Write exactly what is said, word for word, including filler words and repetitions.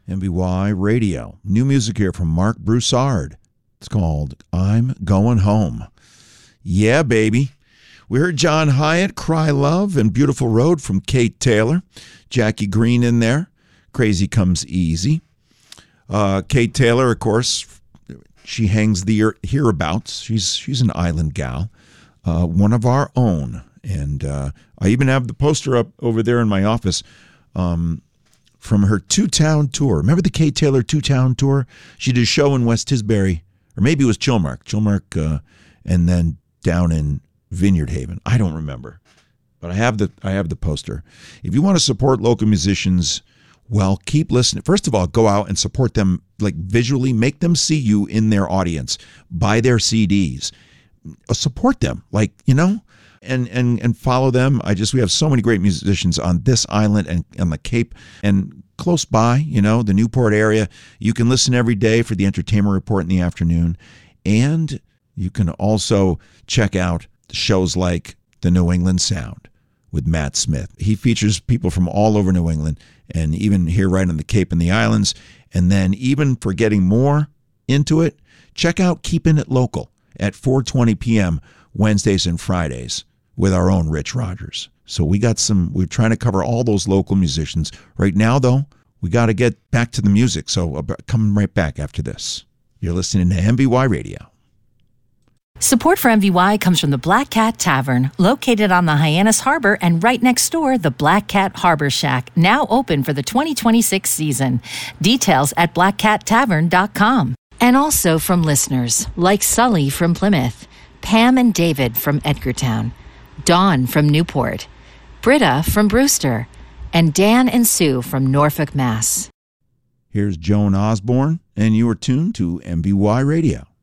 M V Y Radio. New music here from Mark Broussard. It's called I'm Going Home. Yeah, baby. We heard John Hyatt, Cry Love, and Beautiful Road from Kate Taylor. Jackie Green in there. Crazy Comes Easy. Uh, Kate Taylor, of course, she hangs the hereabouts. She's she's an island gal, uh, one of our own. And uh, I even have the poster up over there in my office um, from her two-town tour. Remember the Kate Taylor two-town tour? She did a show in West Tisbury, or maybe it was Chilmark. Chilmark, uh, and then down in Vineyard Haven. I don't remember. But I have the I have the poster. If you want to support local musicians, well, keep listening. First of all, go out and support them, like visually, make them see you in their audience, buy their C Ds, support them, like, you know, and and and follow them. I just, we have so many great musicians on this island and on the Cape and close by, you know, the Newport area. You can listen every day for the Entertainment Report in the afternoon. And you can also check out shows like the New England Sound with Matt Smith. He features people from all over New England and even here right on the Cape and the Islands. And then even for getting more into it, check out Keeping It Local at four twenty p.m. Wednesdays and Fridays with our own Rich Rogers. So we got some, we're trying to cover all those local musicians. Right now, though, we got to get back to the music. So I'll come right back after this. You're listening to M V Y Radio. Support for M V Y comes from the Black Cat Tavern, located on the Hyannis Harbor, and right next door, the Black Cat Harbor Shack, now open for the twenty twenty-six season. Details at black cat tavern dot com. And also from listeners like Sully from Plymouth, Pam and David from Edgartown, Dawn from Newport, Britta from Brewster, and Dan and Sue from Norfolk, Mass. Here's Joan Osborne, and you are tuned to M V Y Radio.